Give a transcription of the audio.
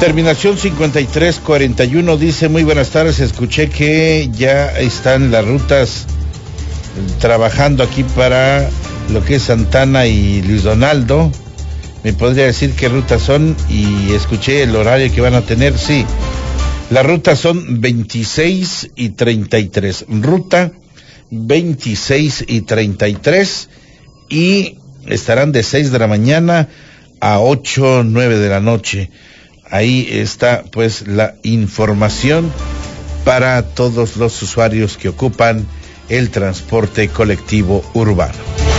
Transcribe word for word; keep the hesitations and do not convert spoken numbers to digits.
Terminación cincuenta y tres cuarenta y uno dice: muy buenas tardes, escuché que ya están las rutas trabajando aquí para lo que es Santana y Luis Donaldo. ¿Me podría decir qué rutas son? Y escuché el horario que van a tener. Sí, las rutas son veintiséis y treinta y tres. Ruta veintiséis y treinta y tres, y estarán de seis de la mañana a ocho, nueve de la noche. Ahí está pues la información para todos los usuarios que ocupan el transporte colectivo urbano.